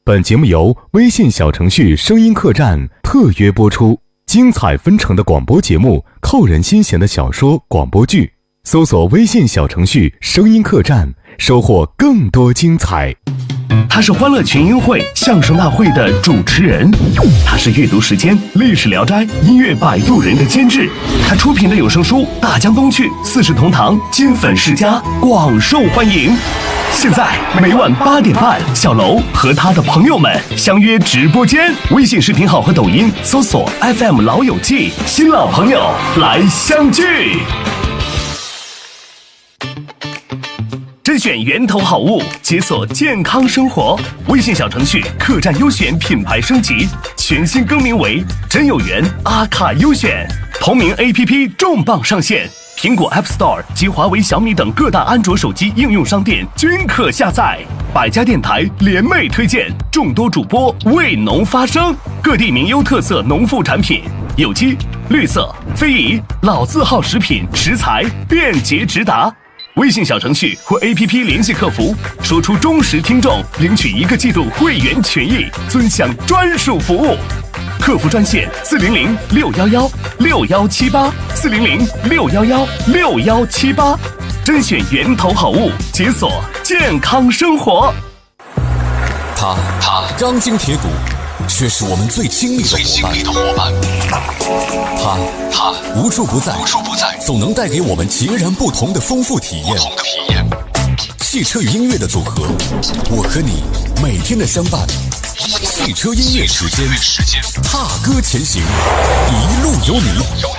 本节目由微信小程序声音客栈特约播出，精彩纷呈的广播节目，扣人心弦的小说广播剧，搜索微信小程序声音客栈，收获更多精彩。 他是欢乐群英会相声大会的主持人，他是阅读时间历史聊斋音乐摆渡人的监制，他出品的有声书《大江东去》四世同堂金粉世家广受欢迎。现在每晚8点半，小楼和他的朋友们相约直播间，微信视频号和抖音搜索 FM 老友记，新老朋友来相聚。甄选源头好物，解锁健康生活。微信小程序客栈优选品牌升级，全新更名为真有缘阿卡优选。同名 APP 重磅上线，苹果 App Store 及华为、小米等各大安卓手机应用商店均可下载。百家电台联袂推荐，众多主播为农发声，各地名优特色农副产品，有机、绿色、非遗、老字号食品食材便捷直达。微信小程序或 APP 联系客服，说出忠实听众，领取1个季度会员权益，尊享专属服务。客服专线400-611-6178，400-611-6178，甄选源头好物，解锁健康生活。 他钢筋铁骨，却是我们最亲密的伙伴。他无处不在，总能带给我们截然不同的丰富体验。汽车与音乐的组合，我和你每天的相伴。汽车音乐时间，踏歌前行，一路有你。